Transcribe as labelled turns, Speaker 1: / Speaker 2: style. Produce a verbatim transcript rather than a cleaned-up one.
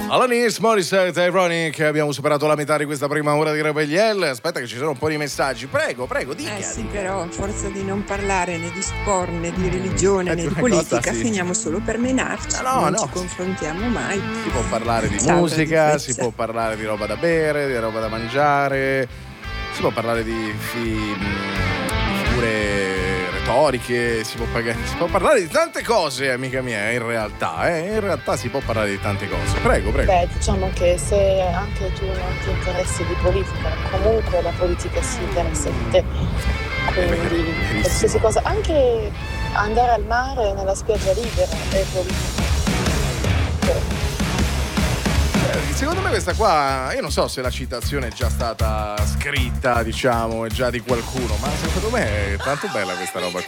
Speaker 1: Alanis Morissette, Ironic, abbiamo superato la metà di questa prima ora di Rebelliel. Aspetta che ci sono un po' di messaggi. Prego, prego, dica.
Speaker 2: Eh sì,
Speaker 1: dica.
Speaker 2: però a forza di non parlare né di sport, né di religione, né di
Speaker 1: Una
Speaker 2: politica,
Speaker 1: cosa, sì.
Speaker 2: finiamo solo per menarci.
Speaker 1: No, no,
Speaker 2: non
Speaker 1: no.
Speaker 2: ci confrontiamo mai.
Speaker 1: Si può parlare di
Speaker 2: Ciao,
Speaker 1: musica,
Speaker 2: radicezza.
Speaker 1: si può parlare di roba da bere, di roba da mangiare, si può parlare di, fi- di figure retoriche, si può, pagare, si può parlare di tante cose, amica mia, in realtà, eh, in realtà si può parlare di tante cose. Prego, prego.
Speaker 3: Beh, diciamo che se anche tu non ti interessi di politica, comunque la politica si interessa di te. Quindi qualsiasi cosa, anche andare al mare nella spiaggia libera è politica.
Speaker 1: Secondo me questa qua, io non so se la citazione è già stata scritta, diciamo, è già di qualcuno, ma secondo me è tanto bella questa roba